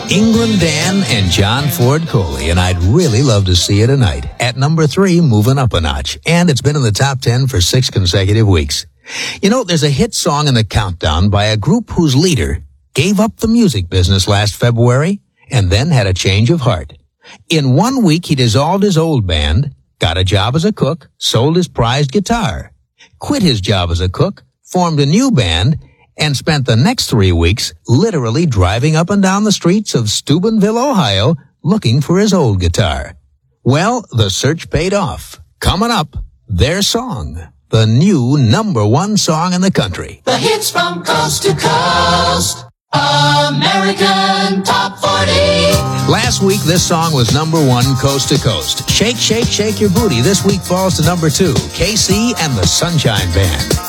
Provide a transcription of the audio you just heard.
England Dan and John Ford Coley, and I'd really love to see you tonight. At number 3, moving up a notch. And it's been in the top 10 for 6 consecutive weeks. You know, there's a hit song in the countdown by a group whose leader gave up the music business last February and then had a change of heart. In 1 week, he dissolved his old band, got a job as a cook, sold his prized guitar, quit his job as a cook, formed a new band, and spent the next 3 weeks literally driving up and down the streets of Steubenville, Ohio, looking for his old guitar. Well, the search paid off. Coming up, their song, the new #1 song in the country. The hits from coast to coast, American Top 40. Last week, this song was #1 coast to coast. Shake, Shake, Shake Your Booty this week falls to #2, KC and the Sunshine Band.